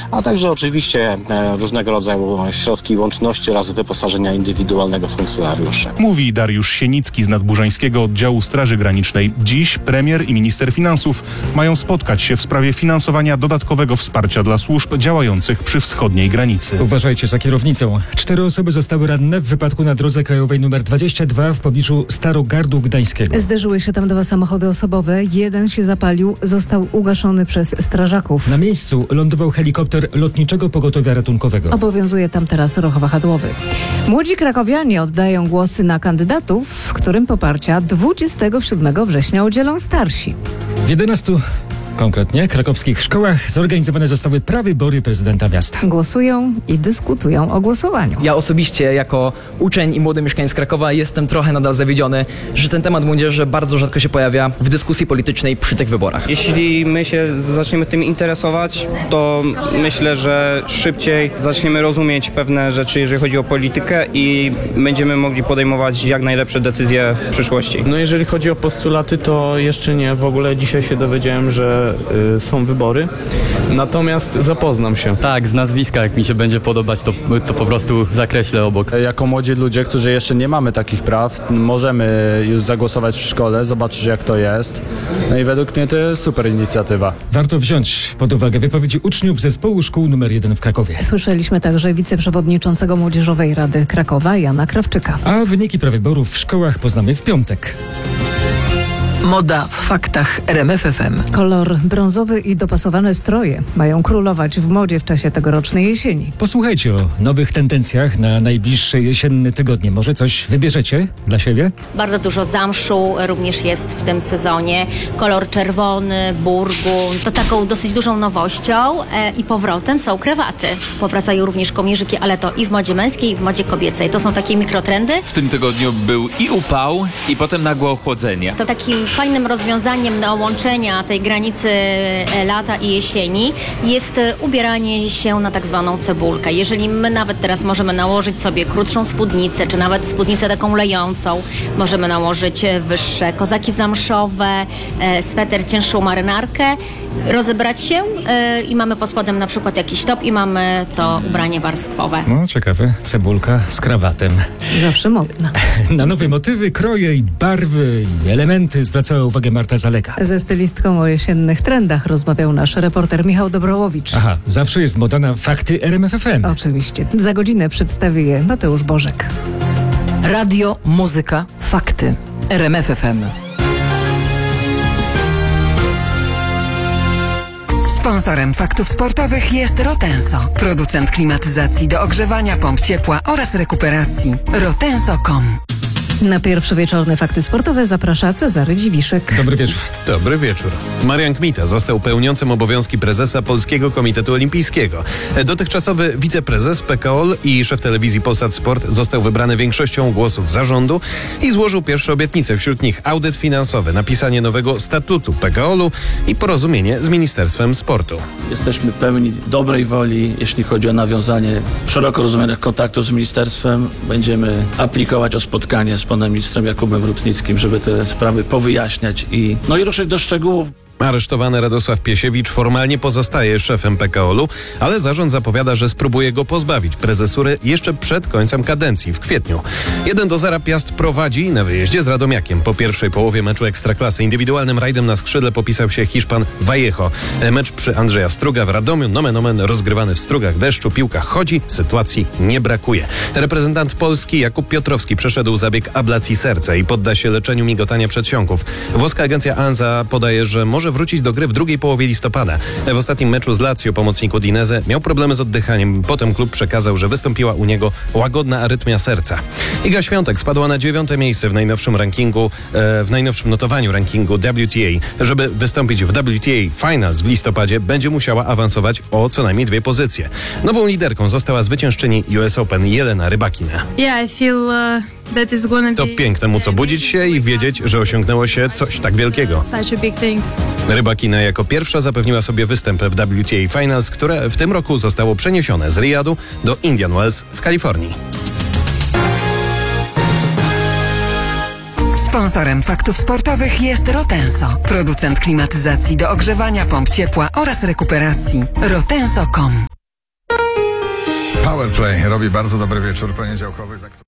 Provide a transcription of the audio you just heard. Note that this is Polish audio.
a także oczywiście różnego rodzaju środki łączności oraz wyposażenia indywidualnego funkcjonariuszy. Mówi Dariusz Sienicki z Nadburzańskiego Oddziału Straży Granicznej. Dziś premier i minister finansów mają spotkać się w sprawie finansowania dodatkowego wsparcia dla służb działających przy wschodniej granicy. Uważajcie za kierownicą. 4 osoby zostały ranne w wypadku na drodze krajowej nr 22 w pobliżu Starogardu Gdańskiego. Zderzyły się tam 2 samochody osobowe. Jeden się zapalił, został ugaszony przez strażaków. Na miejscu lądował helikopter Lotniczego Pogotowia Ratunkowego. Obowiązuje tam teraz ruch wahadłowy. Młodzi krakowianie oddają głosy na kandydatów, którym poparcia 27 września udzielą starsi. W 11 konkretnie krakowskich szkołach zorganizowane zostały prawybory prezydenta miasta. Głosują i dyskutują o głosowaniu. Ja osobiście jako uczeń i młody mieszkaniec Krakowa jestem trochę nadal zawiedziony, że ten temat młodzieży bardzo rzadko się pojawia w dyskusji politycznej przy tych wyborach. Jeśli my się zaczniemy tym interesować, to myślę, że szybciej zaczniemy rozumieć pewne rzeczy, jeżeli chodzi o politykę i będziemy mogli podejmować jak najlepsze decyzje w przyszłości. No jeżeli chodzi o postulaty, to jeszcze nie. W ogóle dzisiaj się dowiedziałem, że są wybory. Natomiast zapoznam się. Tak, z nazwiska, jak mi się będzie podobać, to po prostu zakreślę obok. Jako młodzi ludzie, którzy jeszcze nie mamy takich praw, możemy już zagłosować w szkole, zobaczyć jak to jest. No i według mnie to jest super inicjatywa. Warto wziąć pod uwagę wypowiedzi uczniów zespołu szkół nr 1 w Krakowie. Słyszeliśmy także wiceprzewodniczącego Młodzieżowej Rady Krakowa Jana Krawczyka. A wyniki prawyborów w szkołach poznamy w piątek. Moda w faktach RMF FM. Kolor brązowy i dopasowane stroje mają królować w modzie w czasie tegorocznej jesieni. Posłuchajcie o nowych tendencjach na najbliższe jesienne tygodnie. Może coś wybierzecie dla siebie? Bardzo dużo zamszu również jest w tym sezonie. Kolor czerwony, burgund. To taką dosyć dużą nowością i powrotem są krawaty. Powracają również kołnierzyki, ale to i w modzie męskiej, i w modzie kobiecej. To są takie mikrotrendy. W tym tygodniu był i upał, i potem nagłe ochłodzenie. To takim fajnym rozwiązaniem do łączenia tej granicy lata i jesieni jest ubieranie się na tak zwaną cebulkę. Jeżeli my nawet teraz możemy nałożyć sobie krótszą spódnicę, czy nawet spódnicę taką lejącą, możemy nałożyć wyższe kozaki zamszowe, sweter, cięższą marynarkę, rozebrać się i mamy pod spodem na przykład jakiś top i mamy to ubranie warstwowe. No ciekawe, cebulka z krawatem. Zawsze modna. Na nowe motywy, kroje i barwy i elementy zwracała uwagę Marta Zalega. Ze stylistką o jesiennych trendach rozmawiał nasz reporter Michał Dobrołowicz. Aha, zawsze jest moda na fakty RMF FM. Oczywiście. Za godzinę przedstawi je Mateusz Bożek. Radio, muzyka, fakty. RMF FM. Sponsorem faktów sportowych jest Rotenso, producent klimatyzacji do ogrzewania, pomp ciepła oraz rekuperacji. Rotenso.com. Na pierwsze wieczorne fakty sportowe zaprasza Cezary Dziwiszek. Dobry wieczór. Dobry wieczór. Marian Kmita został pełniącym obowiązki prezesa Polskiego Komitetu Olimpijskiego. Dotychczasowy wiceprezes PKOL i szef telewizji Polsat Sport został wybrany większością głosów zarządu i złożył pierwsze obietnice, wśród nich audyt finansowy, napisanie nowego statutu PKOL-u i porozumienie z Ministerstwem Sportu. Jesteśmy pełni dobrej woli, jeśli chodzi o nawiązanie szeroko rozumianych kontaktów z ministerstwem. Będziemy aplikować o spotkanie z panem ministrem Jakubem Rutnickim, żeby te sprawy powyjaśniać i ruszyć do szczegółów. Aresztowany Radosław Piesiewicz formalnie pozostaje szefem PKOL-u, ale zarząd zapowiada, że spróbuje go pozbawić prezesury jeszcze przed końcem kadencji w kwietniu. 1-0 Piast prowadzi na wyjeździe z Radomiakiem. Po pierwszej połowie meczu Ekstraklasy indywidualnym rajdem na skrzydle popisał się Hiszpan Vallejo. Mecz przy Andrzeja Struga w Radomiu, nomen omen rozgrywany w strugach deszczu, piłka chodzi, sytuacji nie brakuje. Reprezentant Polski Jakub Piotrowski przeszedł zabieg ablacji serca i podda się leczeniu migotania przedsionków. Włoska agencja ANSA podaje, że może wrócić do gry w drugiej połowie listopada. W ostatnim meczu z Lazio pomocnik Udinese miał problemy z oddychaniem. Potem klub przekazał, że wystąpiła u niego łagodna arytmia serca. Iga Świątek spadła na 9. miejsce w najnowszym notowaniu rankingu WTA. Żeby wystąpić w WTA Finals w listopadzie, będzie musiała awansować o co najmniej 2 pozycje. Nową liderką została zwyciężczyni US Open Jelena Rybakina. To piękne móc obudzić się i wiedzieć, że osiągnęło się coś tak wielkiego. Rybakina jako pierwsza zapewniła sobie występ w WTA Finals, które w tym roku zostało przeniesione z Riyadu do Indian Wells w Kalifornii. Sponsorem faktów sportowych jest Rotenso, producent klimatyzacji do ogrzewania, pomp ciepła oraz rekuperacji. Rotenso.com. Fair Play robi bardzo dobry wieczór poniedziałkowy.